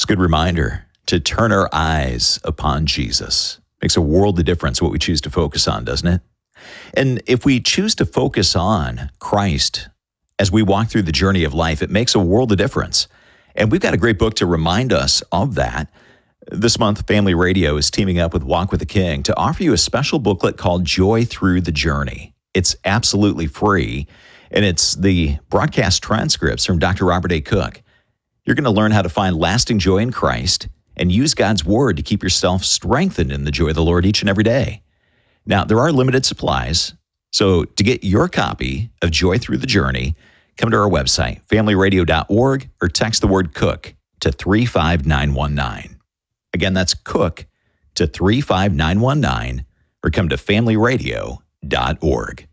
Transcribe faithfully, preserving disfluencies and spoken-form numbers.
Good reminder to turn our eyes upon Jesus. Makes a world of difference what we choose to focus on, doesn't it? And if we choose to focus on Christ as we walk through the journey of life, it makes a world of difference. And we've got a great book to remind us of that. This month, Family Radio is teaming up with Walk with the King to offer you a special booklet called Joy Through the Journey. It's absolutely free, and it's the broadcast transcripts from Doctor Robert A. Cook. You're going to learn how to find lasting joy in Christ and use God's Word to keep yourself strengthened in the joy of the Lord each and every day. Now, there are limited supplies, so to get your copy of Joy Through the Journey, come to our website, family radio dot org, or text the word COOK to three five nine one nine. Again, that's COOK to three five nine one nine, or come to family radio dot org.